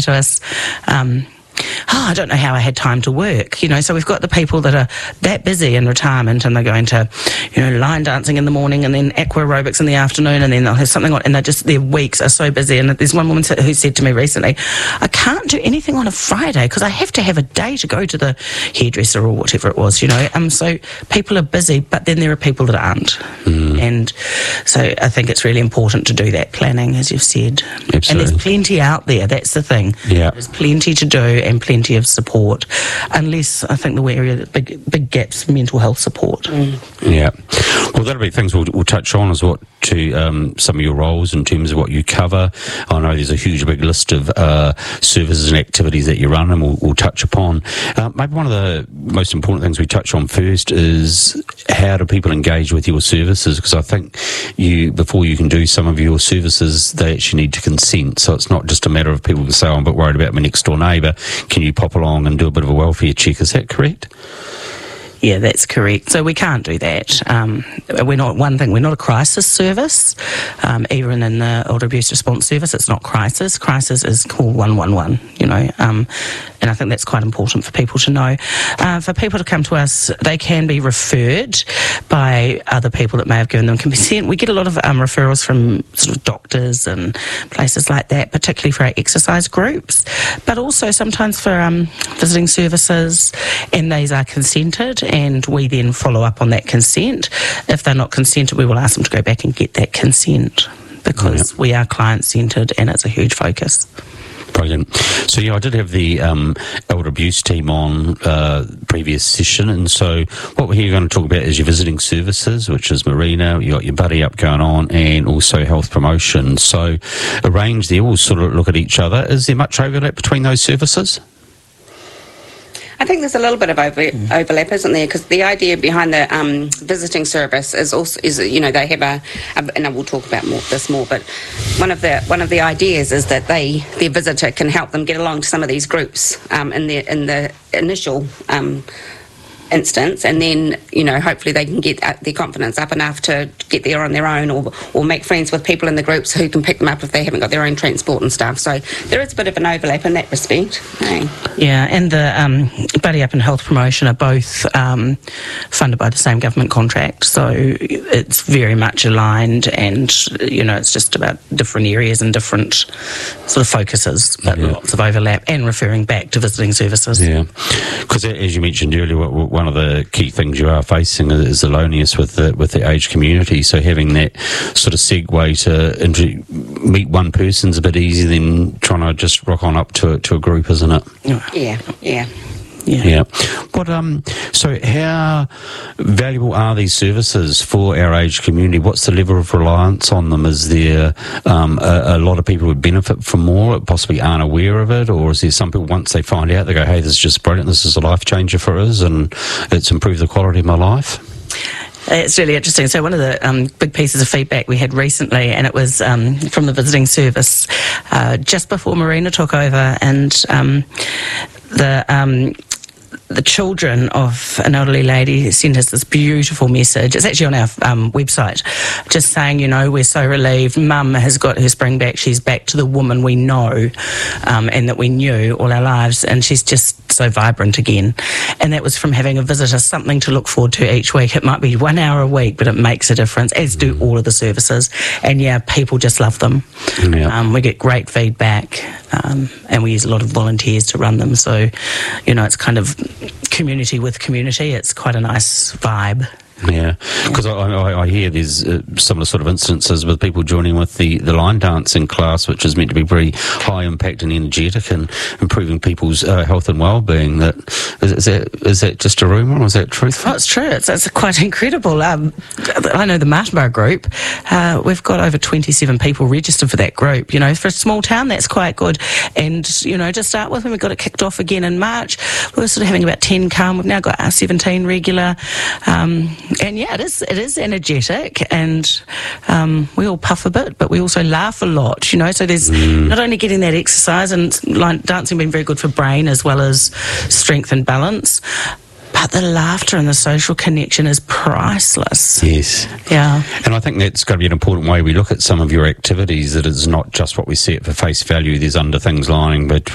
to us, I don't know how I had time to work, you know. So we've got the people that are that busy in retirement, and they're going to, you know, line dancing in the morning and then aqua aerobics in the afternoon, and then they'll have something on, and their weeks are so busy. And there's one woman who said to me recently, I can't do anything on a Friday because I have to have a day to go to the hairdresser or whatever it was, you know. So people are busy, but then there are people that aren't. And so I think it's really important to do that planning, as you've said. Absolutely. And there's plenty out there, that's the thing. Yeah. There's plenty to do and plenty of support, unless I think the area that big gaps, mental health support. Yeah. Well, that'll be things we'll touch on as what to some of your roles in terms of what you cover. I know there's a huge big list of services and activities that you run, and we'll touch upon. Maybe one of the most important things we touch on first is how do people engage with your services, because I think before you can do some of your services, they actually need to consent. So it's not just a matter of people can say, I'm a bit worried about my next door neighbour, can you pop along and do a bit of a welfare check? Is that correct? Yeah, that's correct. So we can't do that. We're not a crisis service. Even in the Elder Abuse Response Service, it's not crisis. Crisis is called 111, you know. And I think that's quite important for people to know. For people to come to us, they can be referred by other people that may have given them consent. We get a lot of referrals from sort of doctors and places like that, particularly for our exercise groups, but also sometimes for visiting services, and these are consented, and we then follow up on that consent. If they're not consented, we will ask them to go back and get that consent, because we are client-centred and it's a huge focus. Brilliant. So, I did have the elder abuse team on previous session, and so what we're going to talk about is your visiting services, which is Marina, you got your Buddy Up going on, and also health promotion. So, arrange there, we'll sort of look at each other. Is there much overlap between those services? I think there's a little bit of overlap, isn't there? Because the idea behind the visiting service is you know, they have and I will talk about this more. But one of the ideas is that their visitor can help them get along to some of these groups in the initial instance, and then, you know, hopefully they can get their confidence up enough to get there on their own, or make friends with people in the groups who can pick them up if they haven't got their own transport and stuff. So there is a bit of an overlap in that respect. Hey? Yeah, and the Buddy Up and health promotion are both funded by the same government contract, so it's very much aligned, and, you know, it's just about different areas and different sort of focuses, but lots of overlap, and referring back to visiting services. Yeah, because as you mentioned earlier, one of the key things you are facing is the loneliness with the aged community. So having that sort of segue to meet one person's a bit easier than trying to just rock on up to a group, isn't it? Yeah. What so how valuable are these services for our aged community? What's the level of reliance on them? Is there a lot of people who would benefit from more, possibly aren't aware of it, or is there some people, once they find out, they go, hey, this is just brilliant, this is a life changer for us, and it's improved the quality of my life? It's really interesting. So one of the big pieces of feedback we had recently, and it was from the visiting service just before Marina took over, and the children of an elderly lady sent us this beautiful message. It's actually on our website, just saying, you know, we're so relieved. Mum has got her spring back. She's back to the woman we know and that we knew all our lives, and she's just so vibrant again. And that was from having a visitor, something to look forward to each week. It might be 1 hour a week, but it makes a difference, as do all of the services. And people just love them. We get great feedback, and we use a lot of volunteers to run them. So, you know, it's kind of community with community. It's quite a nice vibe. Yeah, because I hear there's similar sort of instances with people joining with the line dancing class, which is meant to be very high impact and energetic and improving people's health and well-being. Is that just a rumour, or is that truthful? Oh, it's true. It's quite incredible. I know the Martinborough group, we've got over 27 people registered for that group. You know, for a small town, that's quite good. And, you know, to start with, when we got it kicked off again in March, we were sort of having about 10 come. We've now got our 17 regular. And it is energetic, and we all puff a bit, but we also laugh a lot, you know. So there's not only getting that exercise, and line dancing being very good for brain as well as strength and balance, but the laughter and the social connection is priceless. Yes. Yeah. And I think that's got to be an important way we look at some of your activities, that it's not just what we see it for face value. There's under things lying